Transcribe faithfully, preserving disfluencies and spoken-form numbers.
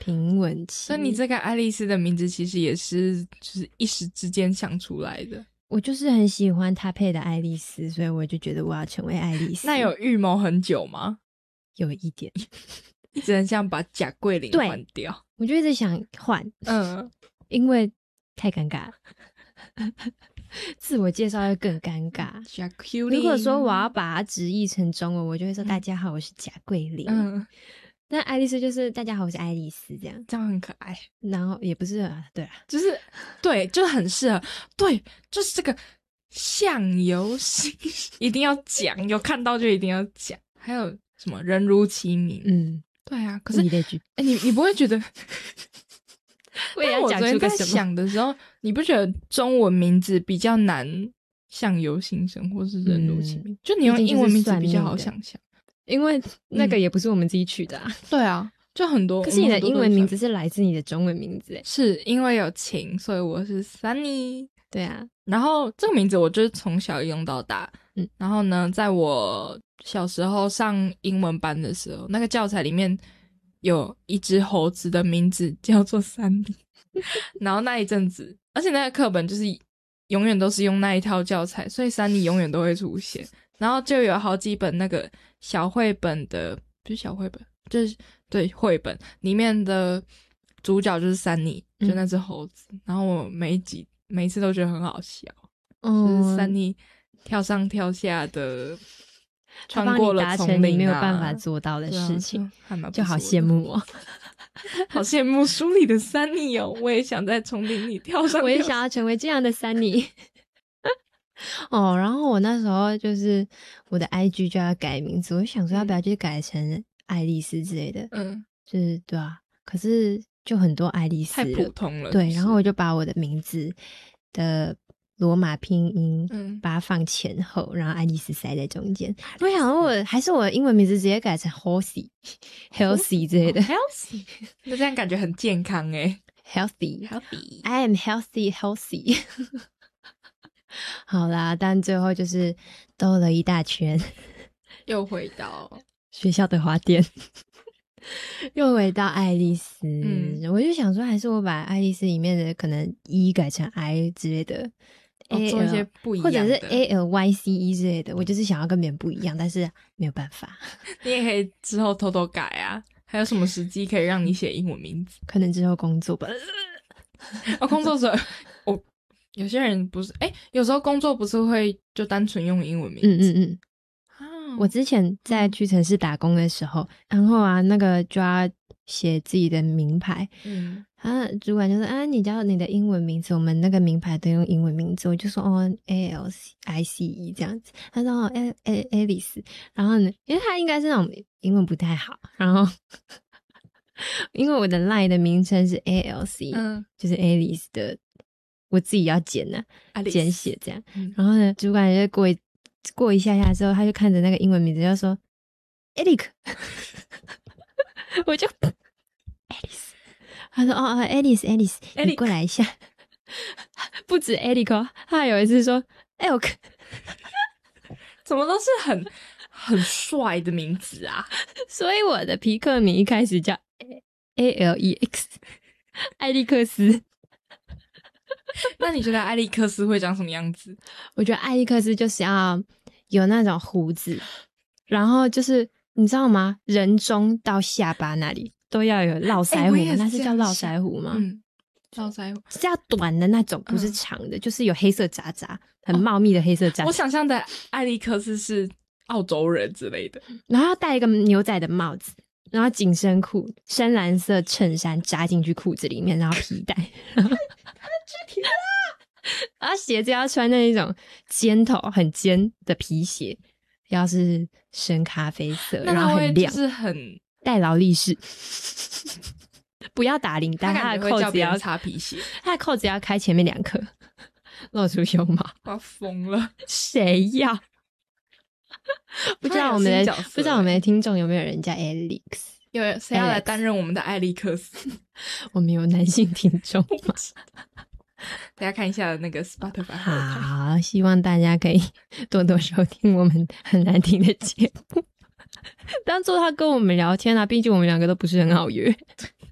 平稳期。 所以你这个爱丽丝的名字其实也是就是一时之间想出来的。 我就是很喜欢她配的爱丽丝，所以我就觉得我要成为爱丽丝。 那有预谋很久吗？ 有一点一直很想把贾桂林换掉。 我就一直想换，嗯，因为太尴尬了自我介绍会更尴尬。如果说我要把它直译成中文，我就会说、嗯、大家好，我是贾桂林。嗯，但爱丽丝就是大家好，我是爱丽丝，这样这样很可爱。 然后也不是、啊、对啊， 就是对，就是很适合。对，就是这个相由心一定要讲，有看到就一定要讲。还有什么人如其名？嗯，对啊。可是你哎， 你你不会觉得？ 我也要讲出个什么？ 在想的时候，你不觉得中文名字比较难相由心生，或是人如其名？嗯、就你用英文名字比较好想象， 因为那个也不是我们自己取的啊。 嗯、对啊，就很多。 可是你的英文名字是来自你的中文名字， 是因为有情，所以我是 Sunny。 对啊， 然后这个名字我就是从小用到大。嗯，然后呢，在我小时候上英文班的时候，那个教材里面有一只猴子的名字叫做Sunny。然后那一阵子，而且那个课本就是永远都是用那一套教材，所以Sunny永远都会出现。然后就有好几本那个小绘本的，不是小绘本，就是对绘本里面的主角就是Sunny，就那只猴子。嗯、然后我每一集每一次都觉得很好笑，嗯、就是Sunny跳上跳下的，穿过了丛林啊， 你没有办法做到的事情， 啊、就, 就好羡慕哦。 好羡慕书里的Sunny哦，我也想在丛林里跳上跳下， 我也想要成为这样的Sunny。哦，然后我那时候就是我的 I G 就要改名字，我想说要不要就改成爱丽丝之类的，嗯，就是对啊，可是就很多爱丽丝太普通了， 对，然后我就把我的名字的罗马拼音嗯，把它放前后，然后爱丽丝塞在中间。我想我还是我的英文名字直接改成 Healthy Healthy 之类的、 哦、Healthy 那这样感觉很健康耶。 Healthy Healthy I am healthy healthy 好啦，但最后就是兜了一大圈， 又回到学校的花店又回到爱丽丝、嗯、我就想说还是我把爱丽丝里面的可能 E 改成 I 之类的， 哦、做一些不一样的， 或者是 A L Y C E 之类的，我就是想要跟别人不一样，但是没有办法。 你也可以之后偷偷改啊，还有什么时机可以让你写英文名字？ 可能之后工作吧。 哦，工作时候我有些人不是，诶有时候工作不是会就单纯用英文名字。 嗯嗯嗯。我之前在屈臣氏打工的时候，然后啊，那个就要写自己的名牌，嗯，啊，主管就说啊，你叫你的英文名字，我们那个名牌都用英文名字，我就说哦 ，A L I C E 这样子，他说哦 ，A A Alice， 然后呢，因为他应该是那种英文不太好，然后因为我的 line 的名称是 A L C， 嗯，就是 Alice 的，我自己要简呢、啊，简写这样，嗯、然后呢，主管就过一。过一下下之后，他就看着那个英文名字就说 Eric 我就 Alice， 他说哦哦 Alice Alice 你过来一下不止 Eric 哦，他还有一次说 Elk 怎么都是很很帅的名字啊所以我的皮克名一开始叫 A L E X 艾利克斯那你觉得艾利克斯会长什么样子？ 我觉得艾利克斯就是要有那种胡子，然后就是你知道吗？人中到下巴那里都要有络腮胡、欸、那是叫络腮胡吗？ 嗯，络腮胡是要短的那种，不是长的、嗯、就是有黑色渣渣，很茂密的黑色渣渣、哦、 我想象的艾利克斯是澳洲人之类的， 然后要戴一个牛仔的帽子，然后紧身裤，深蓝色衬衫扎进去裤子里面，然后皮带他的肢体啊，然后鞋子要穿那一种尖头很尖的皮鞋，要是深咖啡色，然后很亮， 就是很带劳力士不要打领带，他的扣子要擦皮鞋， 他的扣子要开前面两颗露出胸毛， 我要疯了， 谁要不知道我们的不知道我们的听众有没有人叫 Alex， 有谁要来担任我们的艾利克斯？ 我们有男性听众吗？ 大家看一下那个 Spotify。 好，希望大家可以多多收听我们很难听的节目当做他跟我们聊天啊，毕竟我们两个都不是很好约